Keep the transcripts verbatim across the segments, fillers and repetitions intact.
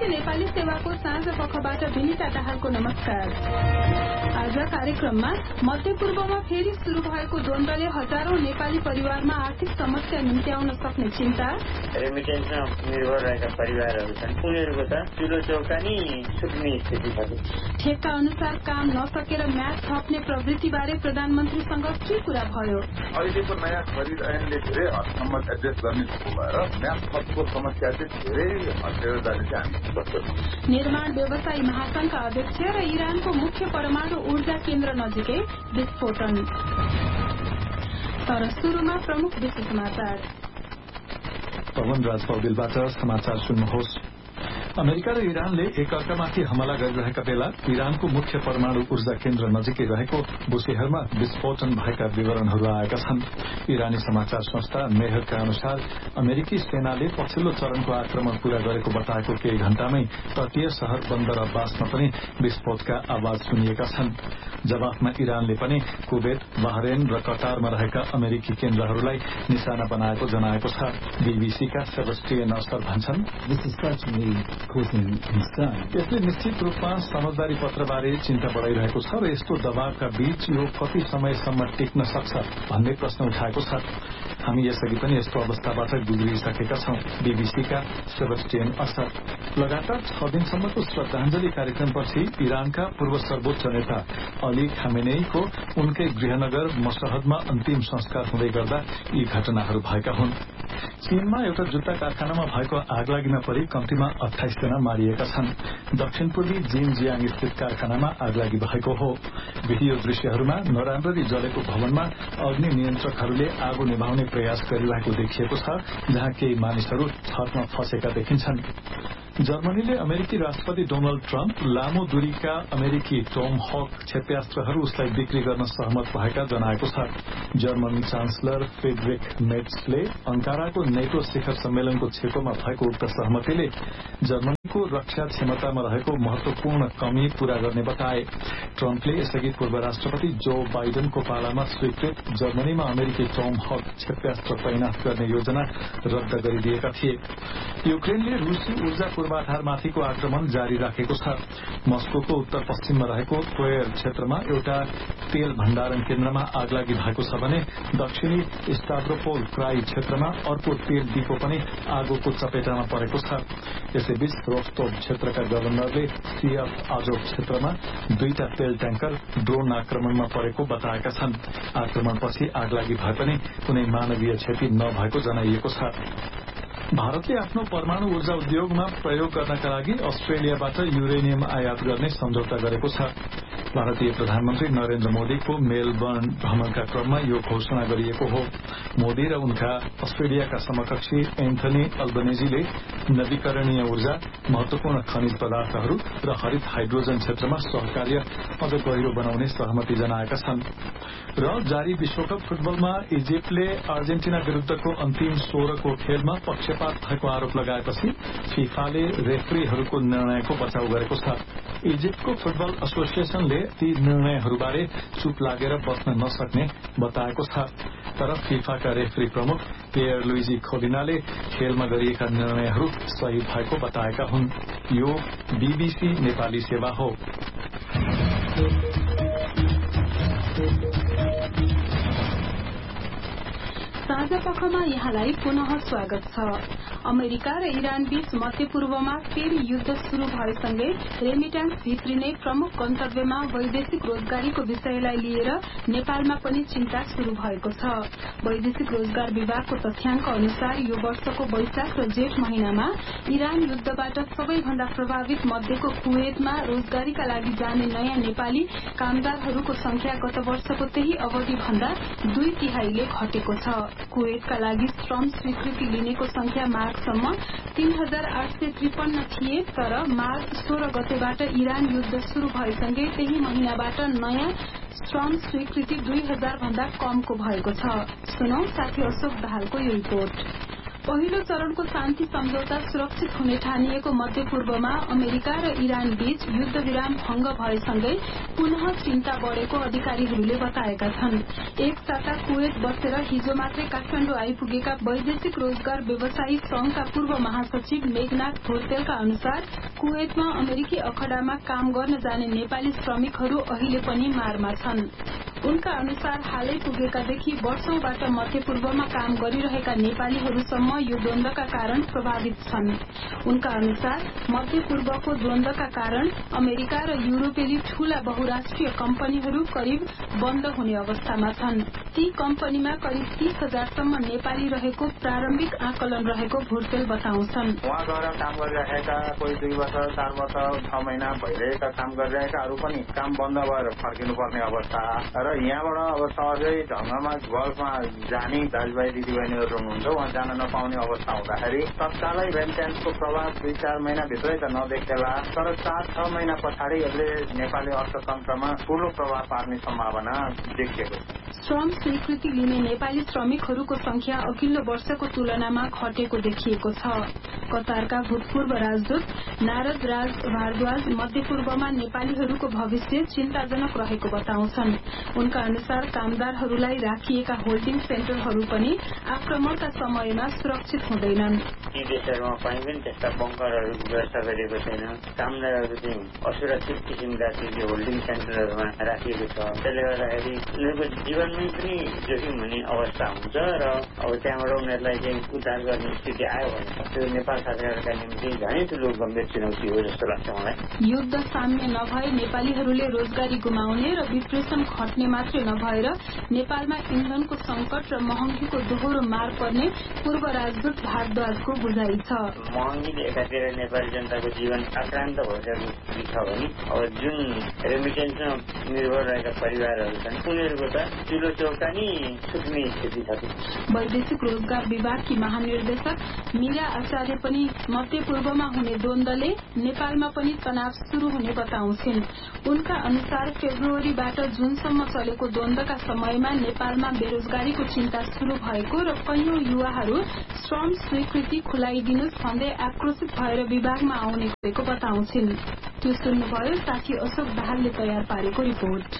BBC Nepali सेवाको साँझ पखबाट विनिता दाहालको नमस्कार। आज कार्यक्रममा मध्यपूर्वमा फेरि शुरू भएको द्वन्द्वले हजारौं नेपाली परिवारमा आर्थिक समस्या निम्त्याउन सक्ने चिन्ता, रेमिटेन्समा निर्भर रहेका परिवारहरू छन्, उनीहरूको त चुलो चौका नि छुट्ने स्थिति छ। ठेक्का अनुसार काम नसकेर म्याच थप्ने प्रवृत्तिबारे प्रधानमन्त्रीसँग के कुरा भयो? अहिलेको नयाँ खरिद ऐनले धेरै हदसम्म एड्रेस गर्ने भएर म्याच थपको समस्या चाहिँ धेरै हटेर जाने चाहिँ हामी सक्छौँ। निर्माण व्यवसायी महासंघका अध्यक्ष र इरानको मुख्य परमाणु ऊर्जा केन्द्र नजिकै विस्फोटन। तर सुरुमा प्रमुख विश्व समाचार। पवन राज पौडेलबाट समाचार सुन्नुहोस्। अमेरिका र इरानले एकअर्कामाथि हमला गरिरहेका बेला इरानको मुख्य परमाणु ऊर्जा केन्द्र नजिकै रहेको बुसेहरमा विस्फोटन भएका विवरणहरू आएका छन्। इरानी समाचार संस्था मेहरका अनुसार अमेरिकी सेनाले पछिल्लो चरणको आक्रमण पूरा गरेको बताएको केही घण्टामै तटीय शहर बन्दर अब्बासमा पनि विस्फोटका आवाज सुनिएका छन्। जवाफमा इरानले पनि कुवेत, बहरेन र कतारमा रहेका अमेरिकी केन्द्रहरूलाई निशाना बनाएको जनाएको छ। बीबीसीका सेबस्टियन असर भन्छन्, यसले निश्चित रूपमा समझदारी पत्रबारे चिन्ता बढ़ाइरहेको छ र यस्तो दबावका बीच यो कति समयसम्म टिक्न सक्छ भन्ने प्रश्न उठाएको छ। हामी यसअघि पनि यस्तो अवस्थाबाट गुज्रिसकेका छौं। बीबीसीका सेबस्टियन असर। लगातार छ दिनसम्मको श्रद्धाञ्जली कार्यक्रमपछि इरानका पूर्व सर्वोच्च नेता अली खामेनेईको उनकै गृहनगर मशहदमा अन्तिम संस्कार हुँदै गर्दा यी घटनाहरू भएका हुन्। चीनमा एउटा जुत्ता कारखानामा भएको आगलागीमा परि कम्तीमा अठाइस जना मारिएका छन्। दक्षिण पूर्वी जिनजियाङ स्थित कारखानामा आगलागी भएको हो। भिडियो दृश्यहरूमा नराम्ररी जलेको भवनमा अग्नि नियन्त्रकहरूले आगो निभाउने प्रयास गरिरहेको देखिएको छ, जहाँ केही मानिसहरू छतमा फँसेका देखिन्छन्। जर्मनीले अमेरिकी राष्ट्रपति डोनाल्ड ट्रम्प लामो दूरीका अमेरिकी टोम हक क्षेप्यास्त्रहरू उसलाई बिक्री गर्न सहमत भएका जनाएको छ। जर्मनी चान्सलर फ्रेडरिक मेट्सले अंकाराको नेटो शिखर सम्मेलनको छेकोमा भएको उक्त सहमतिले जर्मनीको रक्षा क्षमतामा रहेको महत्वपूर्ण कमी पूरा गर्ने बताए। ट्रम्पले यसअघि पूर्व राष्ट्रपति जो बाइडेनको पालामा स्वीकृत जर्मनीमा अमेरिकी टोम हक क्षेप्यास्त्र तैनाथ गर्ने योजना रद्द गरिदिएका थिए। युक्रेनले रूसी ऊर्जा पूर्वाधारमाथिको आक्रमण जारी राखेको छ। मस्कोको उत्तर पश्चिममा रहेको ट्वेयर क्षेत्रमा एउटा तेल भण्डारण केन्द्रमा आगलागी भएको छ भने दक्षिणी स्टाभ्रोपोल क्राई क्षेत्रमा अर्को तेल डिपो पनि आगोको चपेटामा परेको छ। यसैबीच रोस्टोभ क्षेत्रका गभर्नरले सिएफ आजोभ क्षेत्रमा दुईटा तेल ट्याङ्कर ड्रोन आक्रमणमा परेको बताएका छन्। आक्रमणपछि आगलागी भए पनि कुनै मानवीय क्षति नभएको जनाइएको छ। भारतले आफ्नो परमाणु ऊर्जा उद्योगमा प्रयोग गर्नका लागि अस्ट्रेलियाबाट युरेनियम आयात गर्ने सम्झौता गरेको छ। भारतीय प्रधानमन्त्री नरेन्द्र मोदीको मेलबर्न भ्रमणका क्रममा यो घोषणा गरिएको हो। मोदी र उनका अस्ट्रेलियाका समकक्षी एन्थनी अल्बनेजीले नवीकरणीय ऊर्जा, महत्वपूर्ण खनिज पदार्थहरू र हरित हाइड्रोजन क्षेत्रमा सहकार्य अझ गहिरो बनाउने सहमति जनाएका छन्। र जारी विश्वकप फुटबलमा इजिप्टले अर्जेन्टिना विरूद्धको अन्तिम सोह्रको खेलमा पक्षपात भएको आरोप लगाएपछि फिफाले रेफ्रीहरूको निर्णयको बचाउ गरेको छ। इजिप्टको फुटबल एसोसिएसनले ती निर्णयहरूबारे चुप लागेर बस्न नसक्ने बताएको छ। तर फिफाका रेफ्री प्रमुख पियर लुइजी खोलिनाले खेलमा गरिएका निर्णयहरू सही भएको बताएका हुन्। यो बीबीसी नेपाली सेवा हो। साँझ पखमा यहाँलाई पुनः स्वागत छ। अमेरिका र इरान बीच मध्यपूर्वमा फेरि युद्ध शुरू भएसँगै रेमिट्यान्स भित्रिने प्रमुख गन्तव्यमा वैदेशिक रोजगारीको विषयलाई लिएर नेपालमा पनि चिन्ता शुरू भएको छ। वैदेशिक रोजगार विभागको तथ्याङ्क अनुसार यो वर्षको वैशाख र जेठ महिनामा इरान युद्धबाट सबैभन्दा प्रभावित मध्येको कुवेतमा रोजगारीका लागि जाने नयाँ नेपाली कामदारहरूको संख्या गत वर्षको त्यही अवधि भन्दा दुई तिहाईले घटेको छ। कुवेतका लागि श्रम स्वीकृति लिनेको संख्या मार्चसम्म तीन हजार आठ सय त्रिपन्न थिए, तर मार्च सोह्र गतेबाट इरान युद्ध शुरू भएसँगै त्यही महिनाबाट नयाँ श्रम स्वीकृति दुई हजार भन्दा कमको भएको छ। सुनौ साथी अशोक दाहालको यो रिपोर्ट। पहिलो चरणको शान्ति सम्झौता सुरक्षित हुने ठानिएको मध्यपूर्वमा अमेरिका र इरान बीच युद्ध विराम भंग भएसँगै पुनः चिन्ता बढ़ेको अधिकारीहरूले बताएका छन्। एक साता कुवेत बसेर हिजो मात्रै काठमाडौँ आइपुगेका वैदेशिक रोजगार व्यवसायी संघका पूर्व महासचिव मेघनाथ भोर्तेलका अनुसार कुवेतमा अमेरिकी अखडामा काम गर्न जाने नेपाली श्रमिकहरू अहिले पनि मारमा छन्। उनका अनुसार हालै पुगेकादेखि वर्षौंबाट मध्यपूर्वमा काम गरिरहेका नेपालीहरूसम्म यो द्वन्द्वका कारण प्रभावित छन्। उनका अनुसार मध्यपूर्वको द्वन्द्वका कारण अमेरिका र युरोपेली ठूला बहुराष्ट्रिय कम्पनीहरू करिब बन्द हुने अवस्थामा छन्। ती कम्पनीमा करिब तीस हजारसम्म नेपाली रहेको प्रारम्भिक आकलन रहेको भोर्तेल बताउँछन्। उहाँ गएर काम गरिरहेका कोही दुई वर्ष चार वर्ष छ महिना भइरहेका काम गरिरहेकाहरू पनि काम बन्द भएर फर्किनुपर्ने अवस्था र यहाँबाट अब सहजै ढंगमा गल्फमा जाने दाजुभाइ दिदीबहिनीहरू हुनुहुन्छ उहाँ जान नपाउने अवस्था हुँदाखेरि तत्कालै रेमिट्यान्सको प्रभाव दुई चार महिनाभित्रै त नदेखेला, तर चार छ महिना पछाडि यसले नेपाली अर्थतन्त्रमा ठूलो प्रभाव पार्ने सम्भावना देखिएको छ। श्रम स्वीकृति लिने नेपाली श्रमिकहरूको संख्या अघिल्लो वर्षको तुलनामा घटेको देखिएको छ। कतारका भूतपूर्व राजदूत नारद राज भारद्वाज मध्यपूर्वमा नेपालीहरूको भविष्य चिन्ताजनक रहेको बताउँछन्। उनका अनुसार कामदारहरूलाई राखिएका होल्डिङ सेन्टरहरू पनि आक्रमणका समयमा सुरक्षित हुँदैनन्। यी देशहरूमा कहीँ पनि त्यस्ता बङ्करहरूको व्यवस्था गरिएको छैन। कामदारहरू चाहिँ असुरक्षित किसिमका त्यो होल्डिङ सेन्टरहरूमा राखिएको छ। त्यसले गर्दाखेरि उनीहरूको जीवनमै पनि जोखिम हुने अवस्था हुन्छ र अब त्यहाँबाट उनीहरूलाई चाहिँ उद्धार गर्ने स्थिति आयो भने त्यो नेपाल सरकारका निम्ति झनै ठूलो गम्भीर चुनौती हो जस्तो लाग्छ मलाई। युद्ध साम्य नभए नेपालीहरूले रोजगारी गुमाउने र डिप्रेसन घट्ने मात्रै नभएर नेपालमा इन्धनको संकट र महँगीको दोहोरो मार पर्ने पूर्व राजदूत भारद्वाजको बुझाइ छ। महँगीले एकातिर नेपाली जनताको जीवन आक्रान्त भइरहेको स्थिति छ भने अब जुन रेमिटेन्समा निर्भर रहेका परिवारहरू छन् उनीहरूको त चुलो चौका नि छुट्ने स्थिति छ। वैदेशिक रोजगार विभागकी महानिर्देशक मीरा आचार्य पनि मध्यपूर्वमा हुने द्वन्द्वले नेपालमा पनि तनाव शुरू हुने बताउँछिन्। उनका अनुसार फेब्रुअरीबाट जुनसम्म चलेको द्वन्द्वका समयमा नेपालमा बेरोजगारीको चिन्ता शुरू भएको र कैयौं युवाहरू श्रम स्वीकृति खुलाइदिनुहोस् भन्दै आक्रोशित भएर विभागमा आउने गरेको बताउँछिन्। त्यो सुन्नुभयो साथी अशोक दाहालले तयार पारेको रिपोर्ट।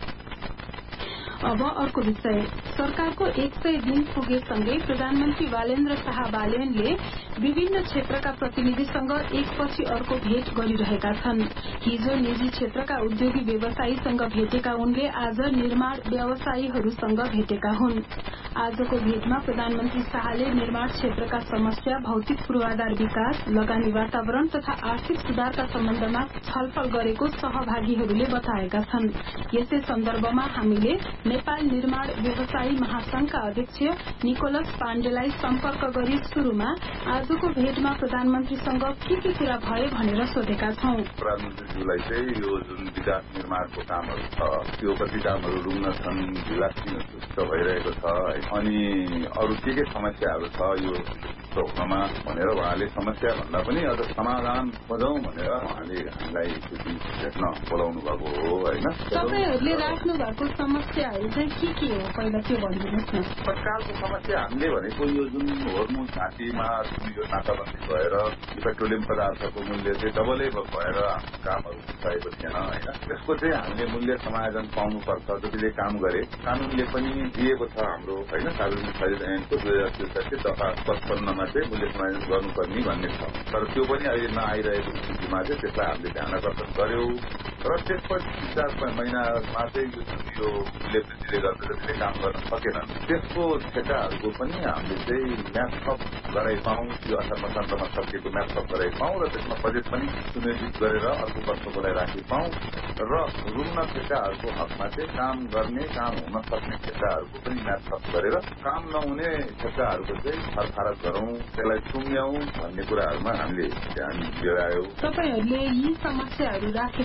अब अर्को विषय, सरकारको एक सय दिन पुगेसँगै प्रधानमन्त्री बालेन्द्र शाह बालेनले विभिन्न क्षेत्रका प्रतिनिधिसँग एकपछि अर्को भेट गरिरहेका छन्। हिजो निजी क्षेत्रका उद्योगी व्यवसायीसँग भेटेका उनले आज निर्माण व्यवसायीहरूसँग भेटेका हुन्। आजको भेटमा प्रधानमन्त्री शाहले निर्माण क्षेत्रका समस्या, भौतिक पूर्वाधार विकास, लगानी वातावरण तथा आर्थिक सुधारका सम्बन्धमा छलफल गरेको सहभागीहरूले बताएका छन्। यसै सन्दर्भमा हामीले नेपाल निर्माण व्यवसायी महासंघका अध्यक्ष निकोलस पाण्डेलाई सम्पर्क गरी शुरूमा आजको भेटमा प्रधानमन्त्रीसँग के के कुरा भयो भनेर सोधेका छौं। प्रधानमन्त्रीज्यूलाई चाहिँ यो जुन विकास निर्माणको कामहरू छ त्यो कति कामहरू रुग्न छन्, ढिलासित भइरहेको छ अनि अरू के के समस्याहरू छ यो रोक्नमा भनेर उहाँले समस्या भन्दा पनि अझ समाधान खोजौं भनेर उहाँले हामीलाई भेट्न बोलाउनु भएको हो होइन। तपाईहरुले राख्नु भएको समस्याहरू चाहिँ के के हो पहिला त्यो भनिदिनुहोस् न। तत्कालको समस्या हामीले भनेको यो जुन होर्मुज घाटीमा यो नाकाबन्दी भएर पेट्रोलियम पदार्थको मूल्य चाहिँ डबलै भएर कामहरू भएको थिएन होइन। त्यसको चाहिँ हामीले मूल्य समायोजन पाउनुपर्छ। जतिले काम गरे कानूनले पनि दिएको छ हाम्रो होइन सार्वजनिक खरिद ऐनको दुई हजार त्रिसठी दफा पचपन्नमा चाहिँ मूल्य समायोजन गर्नुपर्ने भन्ने छ। तर त्यो पनि अहिले नआइरहेको स्थितिमा चाहिँ त्यसलाई हामीले ध्यान आकर्षण गर्यौं र त्यसपछि चार महिनामा चाहिँ यो मूल्य वृद्धिले गर्दा जतिले काम गर्न सकेनन् त्यसको ठेकाहरूको पनि हामीले चाहिँ म्यापअप गराइपाउँ, यो असार मसान्तमा सकिएको म्यापअप गराइपाउँ र त्यसमा बजेट पनि सुनिश्चित गरेर अर्को वर्षको लागि राखिपाउँ र रुग्न ठेकाहरूको हकमा चाहिँ काम गर्ने, काम हुन सक्ने ठेकाहरूको पनि म्यापअप गरेर काम नहुने ठेकाहरूको चाहिँ सरफारत गरौं, त्यसलाई सुम्याउँ भन्ने कुराहरूमा हामीले ध्यान दिएर आयौं। तपाईहरुले यी समस्याहरू राखेपछि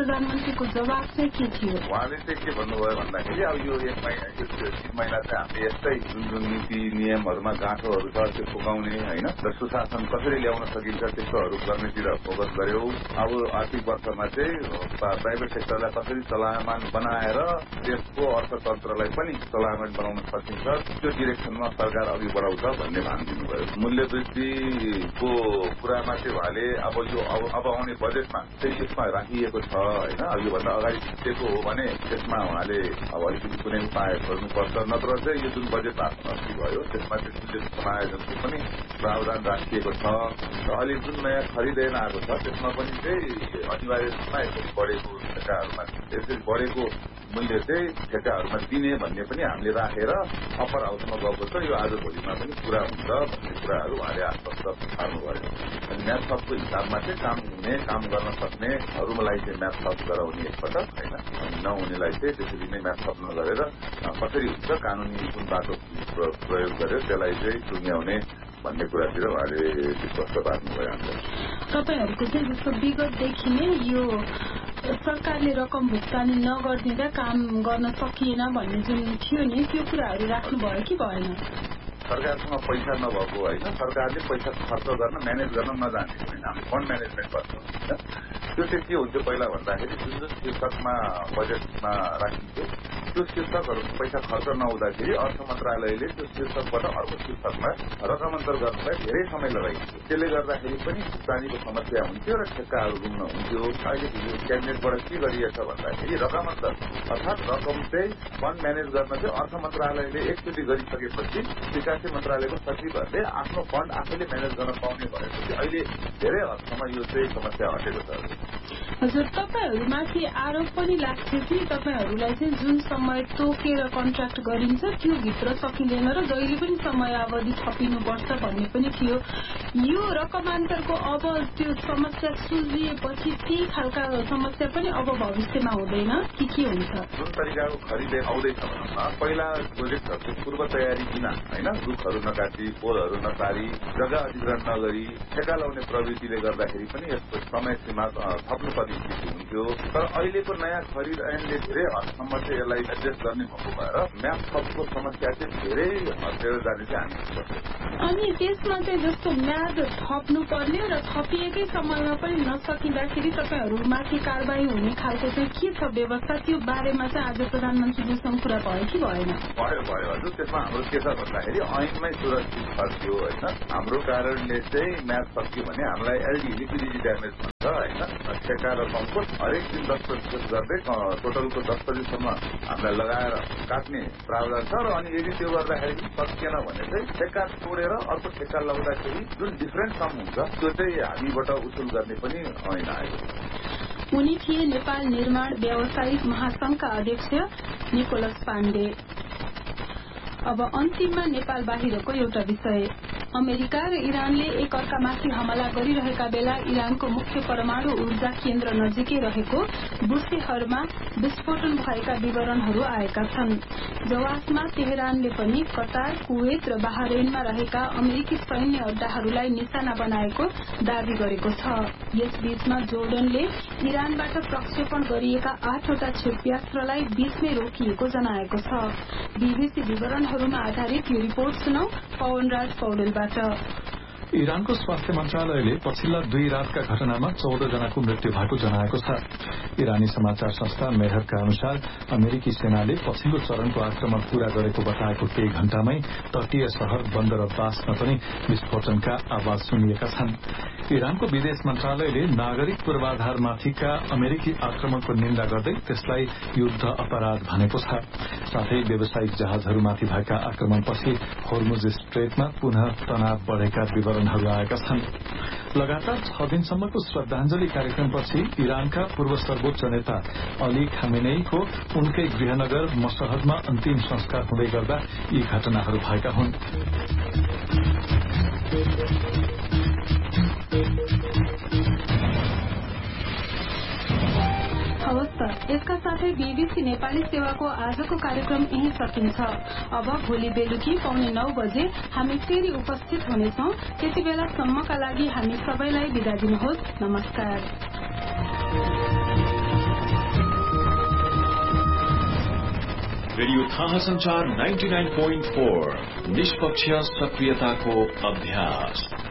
प्रधानमन्त्रीको जवाब चाहिँ के थियो? उहाँले चाहिँ के भन्नुभयो भन्दाखेरि अब यो एक महिना यो तीन महिना चाहिँ हामीले यस्तै जुन जुन नीति नियमहरूमा गाँठोहरू छ त्यो फुकाउने होइन र सुशासन कसरी ल्याउन सकिन्छ त्यस्तोहरू गर्नेतिर फोकस गर्यो। अब आर्थिक वर्षमा चाहिँ प्राइभेट सेक्टरलाई कसरी चलायमान बनाएर देशको अर्थतन्त्रलाई पनि चलायमान बनाउन सकिन्छ त्यो डिरेक्सनमा सरकार अघि बढाउँछ भन्ने भान दिनुभयो। मूल्य वृद्धिको कुरामा चाहिँ उहाँले अब यो अब आउने बजेटमा चाहिँ यसमा राखिएको छ होइन। अब योभन्दा अगाडि जितेको हो भने त्यसमा उहाँले अब अलिकति कुनै उपाय गर्नुपर्छ, नत्र चाहिँ यो जुन बजेट पास भयो त्यसमा चाहिँ मूल्य समायोजनको पनि प्रावधान राखिएको छ र अहिले जुन नयाँ खरिद ऐन आएको छ त्यसमा पनि चाहिँ अनिवार्य रूपमा यसरी बढेको ठेकाहरूमा यसरी बढेको मूल्य चाहिँ ठेकाहरूमा दिने भन्ने पनि हामीले राखेर अप्पर हाउसमा गएको छ। यो आज भोलिमा पनि पूरा हुन्छ भन्ने कुराहरू उहाँले आश्वस्त पार्नुभयो। म्याथ थपको हिसाबमा चाहिँ काम हुने काम गर्न सक्नेहरूलाई चाहिँ म्याथ थप गराउने एकपटक होइन, नहुनेलाई चाहिँ त्यसरी नै म्याथ थप नगरेर कसरी हुन्छ कानुनी कुन बाटो प्रयोग गरेर त्यसलाई चाहिँ टुङ्ग्याउने भन्ने कुरातिर उहाँले विश्वास पार्नुभयो। हामीलाई तपाईँहरूको चाहिँ जस्तो विगतदेखि नै यो सरकारले रकम भुक्तानी नगरिदिँदा काम गर्न सकिएन भन्ने जुन थियो नि त्यो कुराहरू राख्नुभयो कि भएन? सरकारसँग पैसा नभएको होइन, सरकारले पैसा खर्च गर्न म्यानेज गर्न नजाने होइन, हामी फन्ड म्यानेजमेन्ट गर्छौँ होइन। त्यो चाहिँ के हुन्थ्यो पहिला भन्दाखेरि जुन जुन शीर्षकमा बजेटमा राखिन्थ्यो त्यो शीर्षकहरूको पैसा खर्च नहुँदाखेरि अर्थ मन्त्रालयले त्यो शीर्षकबाट अर्को शीर्षकमा रकमान्तर गर्नलाई धेरै समय लगाइन्थ्यो। त्यसले गर्दाखेरि पनि भुक्तानीको समस्या हुन्थ्यो र ठेक्काहरू रुङ्न हुन्थ्यो। अहिले क्याबिनेटबाट के गरिएछ भन्दाखेरि रकमान्तर अर्थात् रकम चाहिँ फन्ड म्यानेज गर्न चाहिँ अर्थ मन्त्रालयले एकचोटि गरिसकेपछि विकास मन्त्रालयको सचिवहरूले आफ्नो फन्ड आफैले म्यानेज गर्न पाउने भएपछि अहिले धेरै हदसम्म यो चाहिँ समस्या हटेको छ। हजुर, तपाईँहरूमाथि आरोप पनि लाग्थ्यो कि तपाईँहरूलाई चाहिँ जुन समय तोकेर कन्ट्र्याक्ट गरिन्छ त्यो भित्र सकिँदैन र जहिले पनि समय अवधि थपिनुपर्छ भन्ने पनि थियो। यो रकमान्तरको अब त्यो समस्या सुल्झिएपछि त्यही खालका समस्या पनि अब भविष्यमा हुँदैन कि के हुन्छ? जुन तरिकाको खरिद आउँदैछ भन्नुमा पहिला प्रोजेक्टहरूको पूर्व तयारी बिना होइन, रुखहरू नकाटी पोलहरू नपारी जग्गा अधिग्रहण नगरी ठेका लाउने प्रवृत्तिले गर्दाखेरि पनि यसको समय सीमा थप्नु पर्ने स्थिति हुन्थ्यो। तर अहिलेको नयाँ खरिद ऐनले धेरै हदसम्म चाहिँ यसलाई एड्रेस गर्ने भएको भएर म्याथ थपको समस्या चाहिँ धेरै हटेर जाने चाहिँ हामी। अनि त्यसमा चाहिँ जस्तो म्याद थप्नुपर्ने र थपिएकै समयमा पनि नसकिँदाखेरि तपाईँहरूमाथि कारवाही हुने खालको चाहिँ के छ व्यवस्था, त्यो बारेमा चाहिँ आज प्रधानमन्त्रीजीसँग कुरा भयो कि भएन? भयो भयो हजुर। त्यसमा हाम्रो के छ भन्दाखेरि ऐनमै सुरक्षित फर्कियो होइन। हाम्रो कारणले चाहिँ म्याथ सकियो भने हामीलाई एलडी लिक्विडिटी ड्यामेज भन्छ होइन। ठेका रकमको हरेक दिन दस प्रतिशत गर्दै टोटलको दस प्रतिशतसम्म हामीलाई लगाएर काट्ने प्रावधान छ र अनि यदि त्यो गर्दाखेरि सकिएन भने चाहिँ ठेक्का तोडेर अर्को ठेक्का लगाउँदाखेरि जुन डिफरेन्ट सम हुन्छ त्यो चाहिँ हामीबाट उसुल गर्ने पनि ऐन आयो। उनी थिए नेपाल निर्माण व्यावसायिक महासंघका अध्यक्ष निकोलस पाण्डे। अब अन्तिममा नेपाल बाहिरको एउटा विषय। अमेरिका र इरानले एक अर्कामाथि हमला गरिरहेका बेला इरानको मुख्य परमाणु ऊर्जा केन्द्र नजिकै रहेको बुस्तेहरमा विस्फोटन भएका विवरणहरू आएका छन्। जवाफमा तेहरानले पनि कतार, कुवेत र बहरैनमा रहेका अमेरिकी सैन्य अड्डाहरूलाई निशाना बनाएको दावी गरेको छ। यसबीचमा जोर्डनले इरानबाट प्रक्षेपण गरिएका आठवटा क्षेप्यास्त्रलाई बीचमै रोकिएको जनाएको छ। बीबीसी विवरणहरूमा आधारित यो रिपोर्ट सुनौ पवनराज पौडेलबाट। इरानको स्वास्थ्य मन्त्रालयले पछिल्ला दुई रातका घटनामा चौध जनाको मृत्यु भएको जनाएको छ। इरानी समाचार संस्था मेहरका अनुसार अमेरिकी सेनाले पछिल्लो चरणको आक्रमण पूरा गरेको बताएको केही घण्टामै तटीय शहर बन्दर अब्बासमा पनि विस्फोटनका आवाज सुनिएका छन्। इरानको विदेश मन्त्रालयले नागरिक पूर्वाधारमाथिका अमेरिकी आक्रमणको निन्दा गर्दै त्यसलाई युद्ध अपराध भनेको छ। साथै व्यावसायिक जहाजहरूमाथि भएका आक्रमणपछि होर्मुज स्ट्रेटमा पुनः तनाव बढ़ेका विवरणहरू आएका छन्। लगातार छ दिनसम्मको श्रद्धांजलि कार्यक्रमपछि इरानका पूर्व सर्वोच्च नेता अली खामेनेईको उनकै गृहनगर मशहदमा अन्तिम संस्कार हुँदै गर्दा यी घटनाहरू भएका हुन्। हवस् त, यसका साथै बीबीसी नेपाली सेवाको आजको कार्यक्रम यही सकिन्छ। अब भोलि बेलुकी पौने नौ बजे हामी फेरि उपस्थित हुनेछौं। त्यति बेलासम्मका लागि हामी सबैलाई बिदा दिनुहोस्। नमस्कार। रेडियो थाहा संचार नाइन्टी नाइन पोइन्ट फोर निष्पक्ष सक्रियताको अभ्यास।